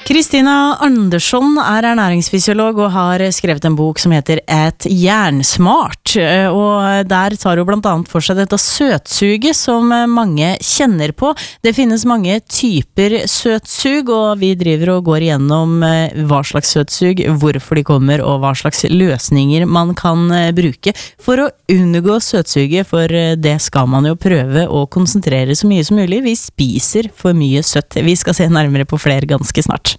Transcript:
Kristina Andersson ernæringsfysiolog og har skrevet en bok som heter Et jernsmart, og der tar hun blant annet for seg dette søtsuget som mange kjenner på. Det finnes mange typer søtsug, og vi driver og går igjennom hva slags søtsug, hvorfor de kommer, og hva slags løsninger man kan bruke for å unngå søtsuget, for det skal man jo prøve å konsentrere så mye som mulig. Vi spiser for mye søtt. Vi skal se nærmere på flere ganske snart.